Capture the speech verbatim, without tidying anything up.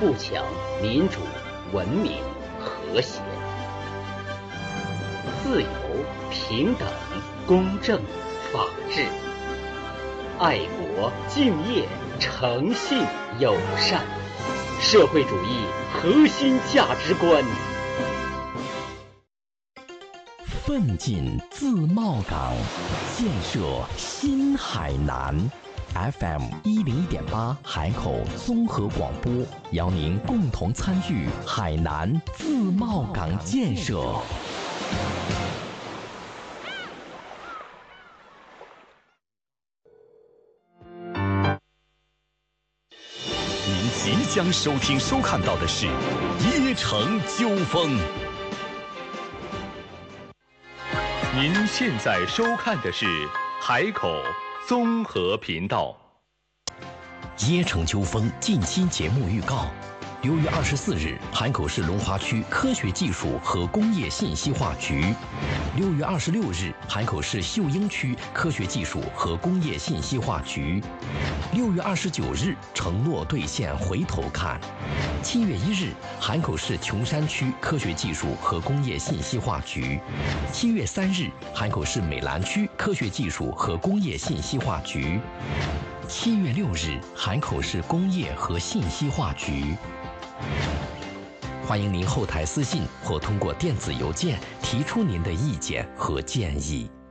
富强、民主、文明、和谐。自由、平等、公正、法治。爱国、敬业、诚信、友善。社会主义核心价值观。 奋进自贸港，建设新海南。F M 一零一点八海口综合广播，邀您共同参与海南自贸港建设。 您即将收听收看到的是《耶城纠锋》。您现在收看的是海口综合频道。 耶城纠锋近期节目预告：六月二十四日，海口市龙华区科学技术和工业信息化局；六月二十六日，海口市秀英区科学技术和工业信息化局；六月二十九日，承诺兑现回头看；七月一日，海口市琼山区科学技术和工业信息化局；七月三日，海口市美兰区科学技术和工业信息化局；七月六日，海口市工业和信息化局。欢迎您后台私信或通过电子邮件提出您的意见和建议。